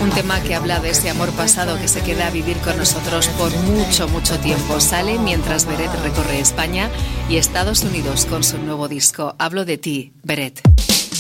Un tema que habla de ese amor pasado que se queda a vivir con nosotros por mucho, mucho tiempo. Sale mientras Beret recorre España y Estados Unidos con su nuevo disco. Hablo de ti, Beret.